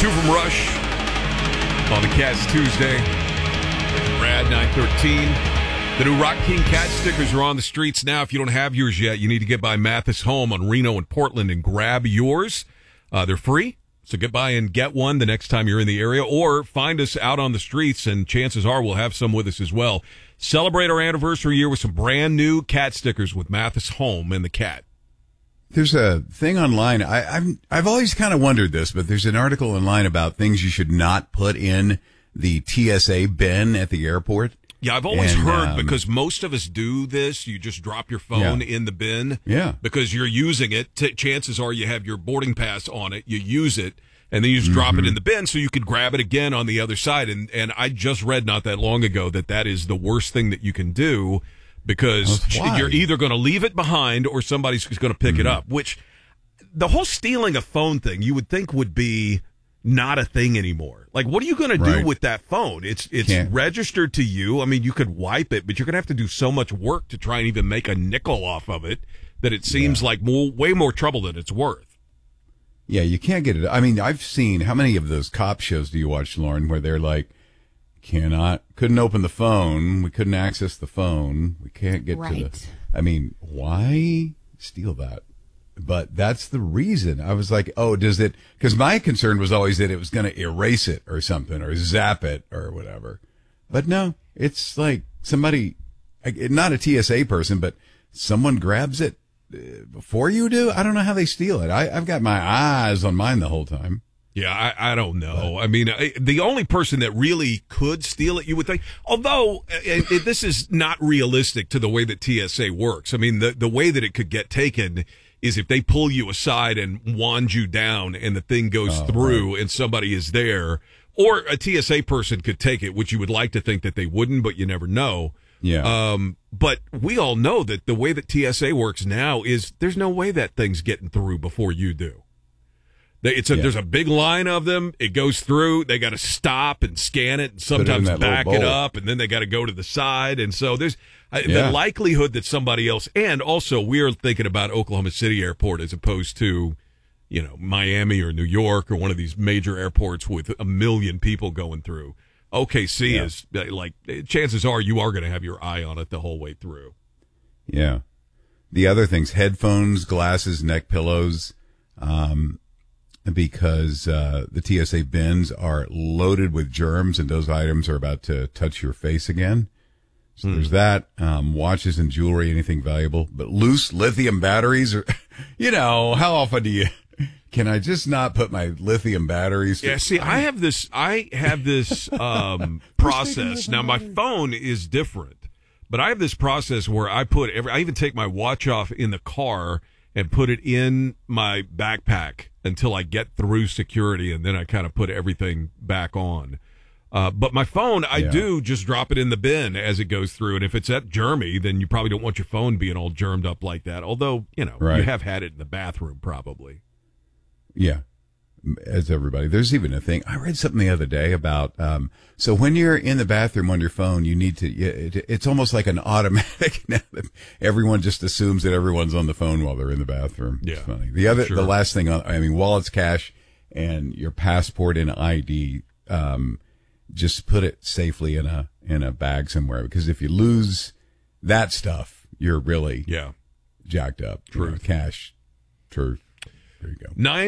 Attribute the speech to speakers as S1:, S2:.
S1: Two from Rush on the Cats Tuesday. Rad 913. The new Rock King Cat stickers are on the streets now. If you don't have yours yet, you need to get by Mathis Home on Reno and Portland and grab yours. They're free, so get by and get one the next time you're in the area, or find us out on the streets, and chances are we'll have some with us as well. Celebrate our anniversary year with some brand new cat stickers with Mathis Home and the Cat.
S2: There's a thing online. I've always kind of wondered this, but there's an article online about things you should not put in the TSA bin at the airport.
S1: Yeah, I've always heard, because most of us do this, you just drop your phone in the bin.
S2: Yeah.
S1: Because you're using it. Chances are you have your boarding pass on it, you use it, and then you just drop it in the bin so you could grab it again on the other side. And I just read not that long ago that is the worst thing that you can do, because you're either going to leave it behind or somebody's going to pick it up, which the whole stealing a phone thing you would think would be not a thing anymore. Like, what are you going to do with that phone? It's registered to you. I mean, you could wipe it, but you're going to have to do so much work to try and even make a nickel off of it that it seems like way more trouble than it's worth.
S2: Yeah, you can't get it. I mean, I've seen, how many of those cop shows do you watch, Lauren, where they're like, couldn't open the phone. We couldn't access the phone. We can't get to the, I mean, why steal that? But that's the reason. I was like, oh, does it, because my concern was always that it was going to erase it or something or zap it or whatever. But no, it's like somebody, not a TSA person, but someone grabs it before you do. I don't know how they steal it. I've got my eyes on mine the whole time.
S1: Yeah, I don't know. I mean, the only person that really could steal it, you would think, although this is not realistic to the way that TSA works. I mean, the way that it could get taken is if they pull you aside and wand you down and the thing goes through and somebody is there, or a TSA person could take it, which you would like to think that they wouldn't, but you never know.
S2: Yeah.
S1: But we all know that the way that TSA works now is there's no way that thing's getting through before you do. There's a big line of them. It goes through. They got to stop and scan it, and sometimes back it up, and then they got to go to the side. And so there's the likelihood that somebody else. And also, we're thinking about Oklahoma City Airport as opposed to, Miami or New York or one of these major airports with 1 million people going through. OKC is like, chances are you are going to have your eye on it the whole way through.
S2: Yeah. The other things: headphones, glasses, neck pillows. Because the TSA bins are loaded with germs, and those items are about to touch your face again. So there's that. Watches and jewelry, anything valuable. But loose lithium batteries are, how often can I just not put my lithium batteries?
S1: Yeah, see, I have this process. Now, my phone is different, but I have this process where I even take my watch off in the car and put it in my backpack until I get through security, and then I kind of put everything back on. But my phone, I do just drop it in the bin as it goes through, and if it's that germy, then you probably don't want your phone being all germed up like that, although, you have had it in the bathroom probably.
S2: Yeah, as everybody. There's even a thing, I read something the other day about, so when you're in the bathroom on your phone, you need to, it's almost like an automatic, now that everyone just assumes that everyone's on the phone while they're in the bathroom.
S1: Yeah.
S2: It's funny. The last thing, wallets, cash, and your passport and ID, just put it safely in a bag somewhere, because if you lose that stuff, you're really jacked up.
S1: Truth.
S2: Cash. Truth. There you go.